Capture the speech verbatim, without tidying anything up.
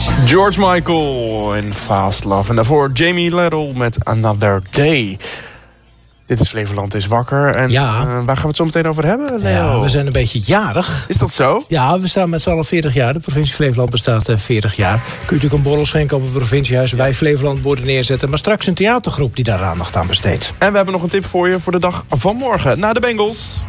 George Michael in Fast Love. En daarvoor Jamie Little met Another Day. Dit is Flevoland is wakker. En ja. uh, waar gaan we het zo meteen over hebben, Leo? Ja, we zijn een beetje jarig. Is dat zo? Ja, we staan met z'n allen veertig jaar. De provincie Flevoland bestaat uh, veertig jaar. Kun je natuurlijk een borrel schenken op het provinciehuis. Wij Flevoland borden neerzetten. Maar straks een theatergroep die daar aandacht aan besteedt. En we hebben nog een tip voor je voor de dag van morgen. Na de Bengals.